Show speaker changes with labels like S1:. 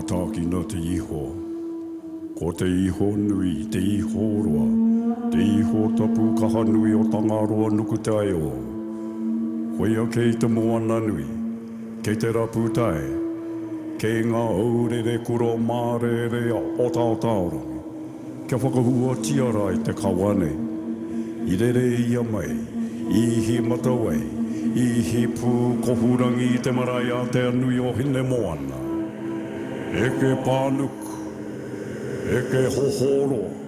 S1: tāki no te iho. Ko te iho nui, te iho roa. Te iho tapu kaha nui o tangaroa nuku te ai o. Hoia kei te moana nui, kei te rapu tae. Kei ngā aurere kuro mārere o tāotaorangi. Kia whakahua tiara i te kawane. I rere ia mai, i hi matawai, i hi pū kohurangi i te marae a te anui o hine moana. Eke pānuku, eke hohoro.